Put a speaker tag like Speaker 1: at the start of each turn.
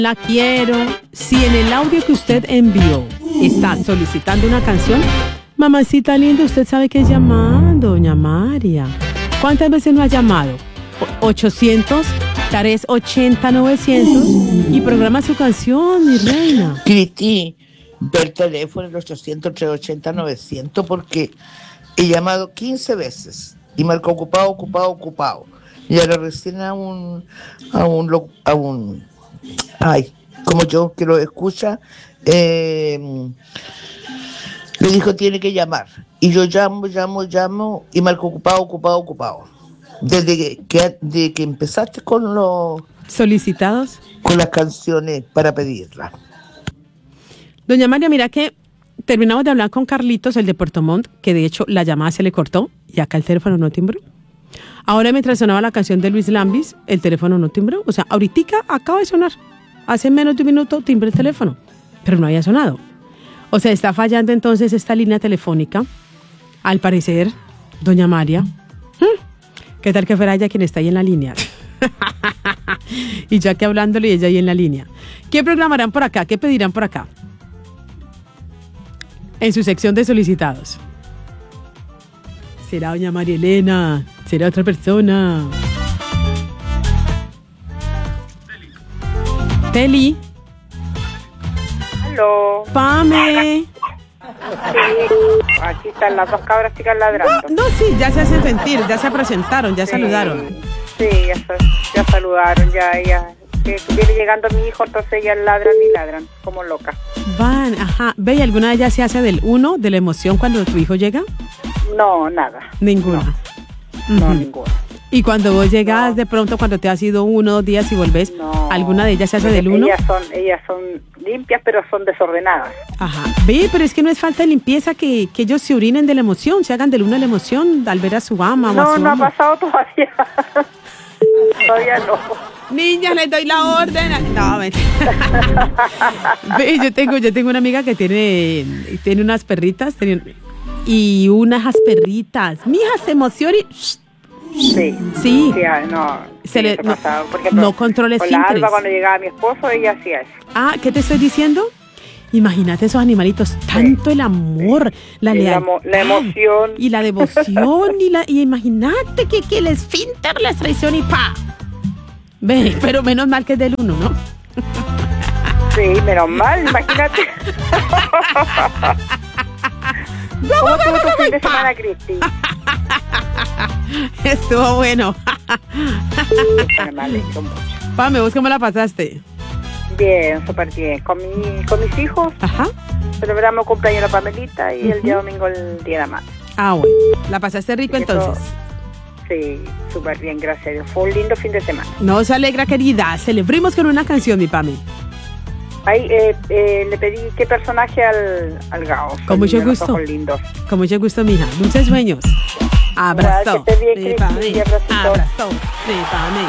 Speaker 1: La quiero. Si en el audio que usted envió está solicitando una canción, mamacita linda, usted sabe que es llamar, doña María. ¿Cuántas veces no ha llamado? 800-380-900 y programa su canción, mi reina.
Speaker 2: Cristi, ve el teléfono el 800-380-900 porque he llamado 15 veces y marcó ocupado. Y ahora recién como yo que lo escucha, le dijo tiene que llamar. Y yo llamo y marco ocupado. Desde que empezaste con los
Speaker 1: solicitados,
Speaker 2: con las canciones para pedirlas.
Speaker 1: Doña María, mira que terminamos de hablar con Carlitos, el de Puerto Montt, que de hecho la llamada se le cortó y acá el teléfono no timbró. Ahora mientras sonaba la canción de Luis Lambis, el teléfono no timbró. O sea, ahorita acaba de sonar. Hace menos de un minuto timbré el teléfono, pero no había sonado. O sea, está fallando entonces esta línea telefónica. Al parecer, doña María. ¿Qué tal que fuera ella quien está ahí en la línea? Y ya que hablándole y ella ahí en la línea. ¿Qué programarán por acá? ¿Qué pedirán por acá? En su sección de solicitados. ¿Será doña María Elena? ¿Será otra persona? Peli.
Speaker 3: Aló.
Speaker 1: Pame.
Speaker 3: Sí, aquí están las dos cabras chicas ladrando.
Speaker 1: No, sí, ya se hacen sentir, ya se presentaron, ya saludaron.
Speaker 3: Sí, ya saludaron, ya. Que viene llegando mi hijo, entonces ellas ladran, como locas.
Speaker 1: Van, ajá. ¿Ve y alguna de ellas se hace del 1, de la emoción cuando tu hijo llega?
Speaker 3: No, nada.
Speaker 1: Ninguna.
Speaker 3: No, ninguna.
Speaker 1: Y cuando vos llegas de pronto, cuando te has ido 1 o 2 días y volvés, ¿alguna de ellas se hace del 1?
Speaker 3: Ellas son limpias, pero son desordenadas.
Speaker 1: Ajá. Ve, pero es que no es falta de limpieza que ellos se orinen de la emoción, se hagan del 1 de la emoción al ver a su ama o a su
Speaker 3: No
Speaker 1: ama.
Speaker 3: ha pasado todavía. Todavía no.
Speaker 1: Niñas, les doy la orden. No, mentira. Ve, yo tengo una amiga que tiene unas perritas y unas perritas. Mija, se emociona y...
Speaker 3: Sí. No.
Speaker 1: Se le
Speaker 3: pasado. Por ejemplo,
Speaker 1: no controles
Speaker 3: con
Speaker 1: fintres.
Speaker 3: la Alba, cuando llegaba mi esposo, ella hacía eso.
Speaker 1: Ah, ¿qué te estoy diciendo? Imagínate esos animalitos, tanto el amor, la lealtad,
Speaker 3: la emoción
Speaker 1: y la devoción y imagínate que el esfínter les traiciona y ¡pa! Ve, pero menos mal que es del 1, ¿no?
Speaker 3: Sí, menos mal, imagínate. ¿Cómo estuvo tu fin de semana, Cristi?
Speaker 1: Estuvo bueno.
Speaker 3: Me alegro mucho.
Speaker 1: Pame, ¿vos cómo la pasaste?
Speaker 3: Bien, súper bien. Con mis hijos.
Speaker 1: Ajá.
Speaker 3: Celebramos cumpleaños de la Pamelita y el día domingo el día de la madre.
Speaker 1: Ah, bueno. ¿La pasaste rico entonces?
Speaker 3: Sí, súper bien, gracias a Dios. Fue un lindo fin de semana.
Speaker 1: No se alegra, querida. Celebremos con una canción, mi Pame.
Speaker 3: Ahí le pedí qué personaje al Gao.
Speaker 1: Con mucho gusto. Con mucho gusto, mija. Dulces sueños. Abrazo.
Speaker 3: Que estés bien, Cristi.
Speaker 1: Abrazo. Sí, Pame.